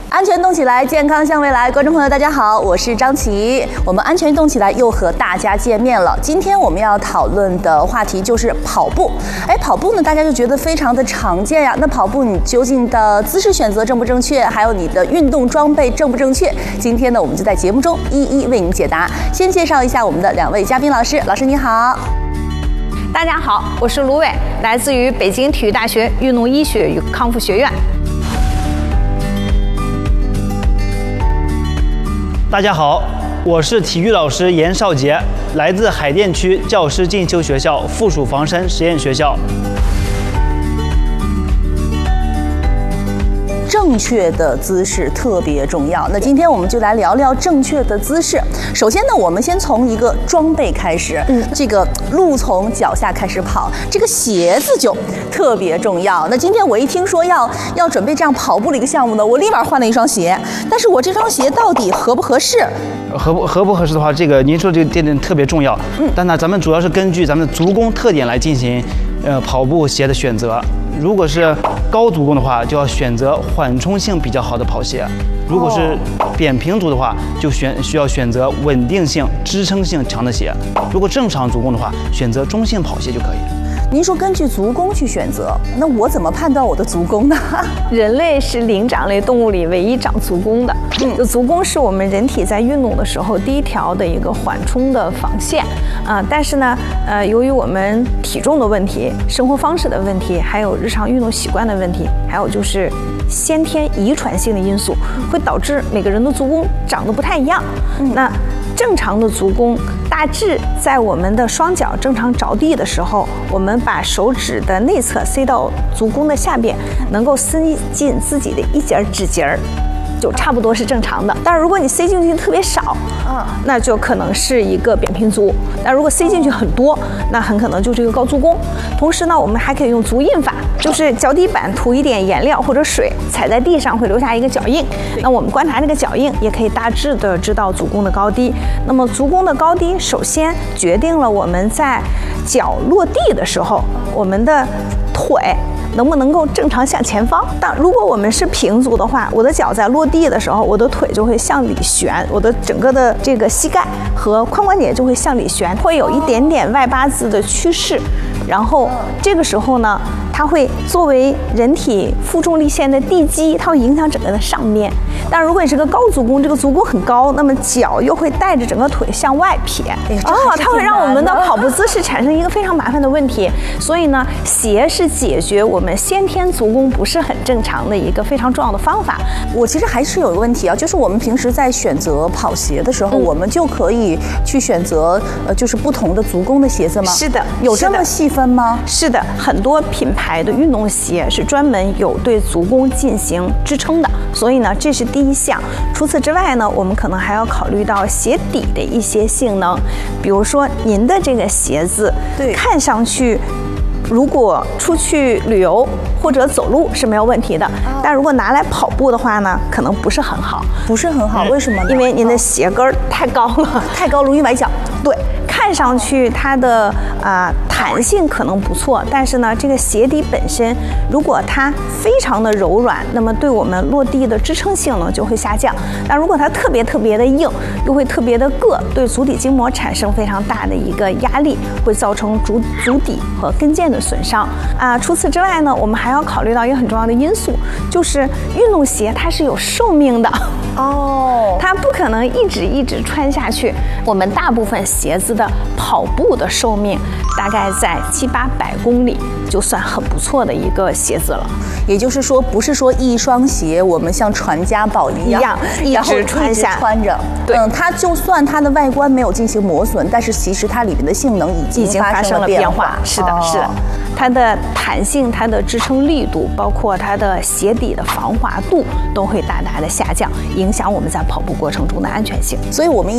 安全动起来，健康向未来。观众朋友，大家好，我是张琪。我们安全动起来又和大家见面了。今天我们要讨论的话题就是跑步。跑步呢，大家就觉得非常的常见呀。那跑步你究竟的姿势选择正不正确？还有你的运动装备正不正确？今天呢，我们就在节目中一一为您解答。先介绍一下我们的2位嘉宾老师。老师你好。 大家好，我是卢伟，来自于北京体育大学运动医学与康复学院。 大家好，我是体育老师严少杰，来自海淀区教师进修学校附属房山实验学校。 正确的姿势特别重要。那今天我们就来聊聊正确的姿势。首先呢，我们先从一个装备开始。这个路从脚下开始跑，这个鞋子就特别重要。那今天我一听说要准备这样跑步的一个项目呢，我立马换了一双鞋。但是我这双鞋到底合不合适？ 合不合适的话，这个您说这个点特别重要。但呢，咱们主要是根据咱们的足弓特点来进行跑步鞋的选择。如果是高足弓的话，就要选择缓冲性比较好的跑鞋；如果是扁平足的话，就需要选择稳定性、支撑性强的鞋；如果正常足弓的话，选择中性跑鞋就可以。 您说根据足弓去选择，那我怎么判断我的足弓呢？ 人类是灵长类动物里唯一长足弓的。就足弓是我们人体在运动的时候第一条的一个缓冲的防线但是呢，由于我们体重的问题、生活方式的问题，还有日常运动习惯的问题，还有就是先天遗传性的因素，会导致每个人的足弓长得不太一样。那正常的足弓大致在我们的双脚正常着地的时候，我们把手指的内侧塞到足弓的下边，能够塞进自己的一节指节就差不多是正常的。但是如果你塞进去特别少，那就可能是一个扁平足。但如果塞进去很多，那很可能就是一个高足弓。同时呢，我们还可以用足印法，就是脚底板涂一点颜料或者水，踩在地上会留下一个脚印。那我们观察这个脚印，也可以大致的知道足弓的高低。那么足弓的高低，首先决定了我们在脚落地的时候，我们的腿能不能够正常向前方。但如果我们是平足的话，我的脚在落地的时候，我的腿就会向里旋，我的整个的这个膝盖和髋关节就会向里旋，会有一点点外八字的趋势。然后这个时候呢，它会作为人体负重力线的地基，它会影响整个的上面。但如果你是个高足弓，这个足弓很高，那么脚又会带着整个腿向外撇，它会让我们的跑步姿势产生一个非常麻烦的问题。所以呢，鞋是解决我们先天足弓不是很正常的一个非常重要的方法。 我其实还是有一个问题啊，就是我们平时在选择跑鞋的时候，我们就可以去选择就是不同的足弓的鞋子吗？ 是的， 有这么细分吗？ 是的，很多品牌的运动鞋是专门有对足弓进行支撑的，所以呢，这是第一项。除此之外呢，我们可能还要考虑到鞋底的一些性能，比如说您的这个鞋子，看上去如果出去旅游或者走路是没有问题的，但如果拿来跑步的话呢，可能不是很好。 不是很好，为什么呢？ 因为您的鞋跟太高了， 太高容易崴脚。 对。看上去它的弹性可能不错，但是呢，这个鞋底本身如果它非常的柔软，那么对我们落地的支撑性呢就会下降。但如果它特别的硬，又会特别的硌，对足底筋膜产生非常大的一个压力，会造成足底和跟腱的损伤除此之外呢，我们还要考虑到一个很重要的因素，就是运动鞋它是有寿命的它不可能一直穿下去。我们大部分鞋子的跑步的寿命大概在700-800公里，就算很不错的一个鞋子了。 也就是说，不是说一双鞋我们像传家宝一样一直穿着。它就算它的外观没有进行磨损，但是其实它里面的性能已经发生了变化。 是的，它的弹性、它的支撑力度，包括它的鞋底的防滑度，都会大大的下降，影响我们在跑步过程中的安全性。 所以我们